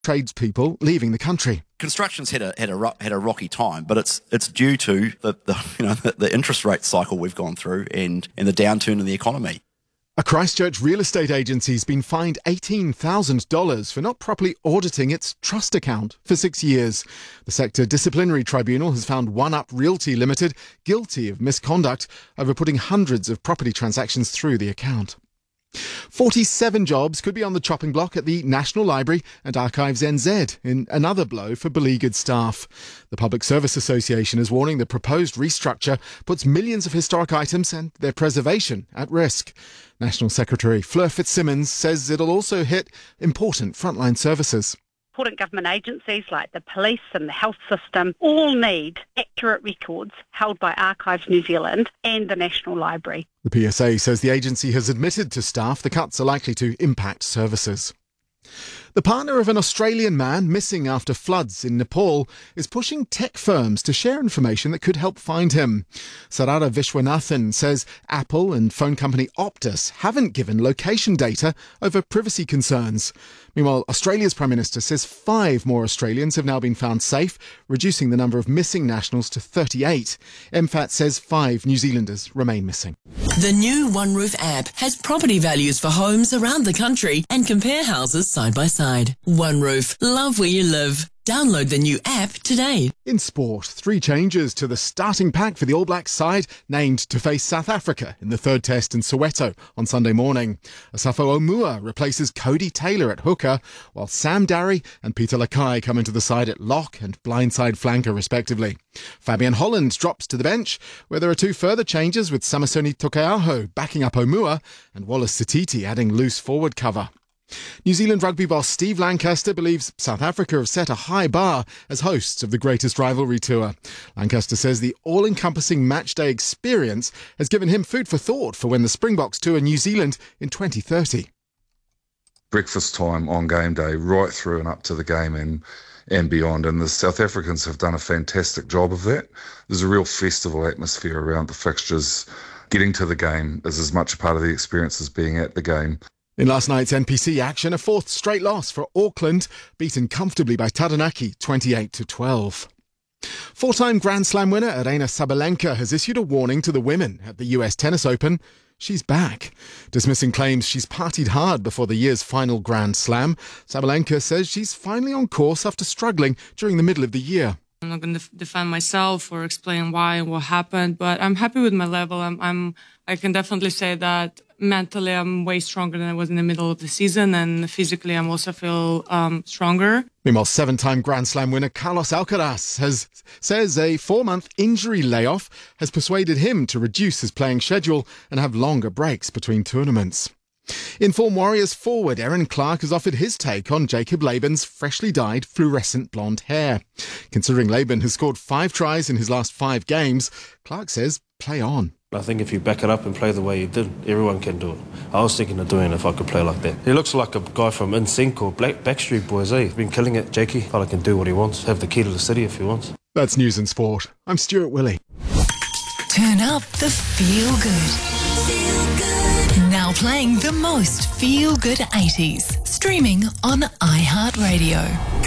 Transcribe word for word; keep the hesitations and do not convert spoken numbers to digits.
tradespeople leaving the country. Construction's had a had a ro- had a rocky time, but it's it's due to the, the you know the, the interest rate cycle we've gone through and, and the downturn in the economy. A Christchurch real estate agency's been fined eighteen thousand dollars for not properly auditing its trust account for six years. The sector disciplinary tribunal has found One Up Realty Limited guilty of misconduct over putting hundreds of property transactions through the account. forty-seven jobs could be on the chopping block at the National Library and Archives N Z in another blow for beleaguered staff. The Public Service Association is warning the proposed restructure puts millions of historic items and their preservation at risk. National Secretary Fleur Fitzsimmons says it'll also hit important frontline services. Important government agencies like the police and the health system all need accurate records held by Archives New Zealand and the National Library. The P S A says the agency has admitted to staff the cuts are likely to impact services. The partner of an Australian man missing after floods in Nepal is pushing tech firms to share information that could help find him. Sarada Vishwanathan says Apple and phone company Optus haven't given location data over privacy concerns. Meanwhile, Australia's Prime Minister says five more Australians have now been found safe, reducing the number of missing nationals to thirty-eight. M FAT says five New Zealanders remain missing. The new OneRoof app has property values for homes around the country and compare houses side by side. OneRoof, love where you live. Download the new app today. In sport, three changes to the starting pack for the All Blacks side named to face South Africa in the third test in Soweto on Sunday morning. Asafo Omua replaces Cody Taylor at hooker, while Sam Darry and Peter Lakai come into the side at lock and blindside flanker respectively. Fabian Holland drops to the bench, where there are two further changes with Samasoni Tokeaho backing up Omua and Wallace Sititi adding loose forward cover. New Zealand rugby boss Steve Lancaster believes South Africa have set a high bar as hosts of the greatest rivalry tour. Lancaster says the all-encompassing matchday experience has given him food for thought for when the Springboks tour New Zealand in twenty thirty. Breakfast time on game day, right through and up to the game and and beyond. And the South Africans have done a fantastic job of that. There's a real festival atmosphere around the fixtures. Getting to the game is as much a part of the experience as being at the game. In last night's N P C action, a fourth straight loss for Auckland, beaten comfortably by Taranaki twenty-eight to twelve. Four-time Grand Slam winner Aryna Sabalenka has issued a warning to the women at the U S Tennis Open. She's back. Dismissing claims she's partied hard before the year's final Grand Slam, Sabalenka says she's finally on course after struggling during the middle of the year. I'm not going to def- defend myself or explain why and what happened, but I'm happy with my level. I'm, I'm, I can definitely say that mentally I'm way stronger than I was in the middle of the season, and physically I'm also feel um, stronger. Meanwhile, seven-time Grand Slam winner Carlos Alcaraz has says a four-month injury layoff has persuaded him to reduce his playing schedule and have longer breaks between tournaments. Inform Warriors forward Erin Clark has offered his take on Jacob Laban's freshly dyed fluorescent blonde hair. Considering Laban has scored five tries in his last five games, Clark says play on. I think if you back it up and play the way you did, everyone can do it. I was thinking of doing it if I could play like that. He looks like a guy from N Sync or Black Backstreet Boys, eh? He's been killing it, Jakey. Fella can do what he wants, have the key to the city if he wants. That's News and Sport. I'm Stuart Willey. Turn up the feel good. Feel good. Now playing the most feel good eighties. Streaming on iHeartRadio.